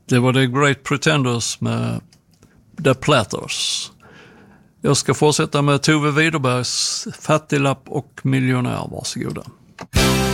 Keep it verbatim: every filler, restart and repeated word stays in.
Det var The Great Pretenders med The Platters. Jag ska fortsätta med Tove Widerbergs Fattiglapp och miljonär. Varsågoda.